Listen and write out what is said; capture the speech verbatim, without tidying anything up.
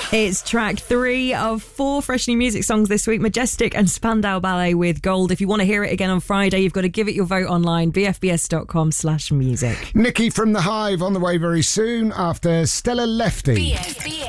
It's track three of four Fresh New Music songs this week. Majestic and Spandau Ballet with Gold. If you want to hear it again on Friday, you've got to give it your vote online, bfbs.com slash music. Nikki from The Hive on the way very soon after Stella Lefty. B F B S.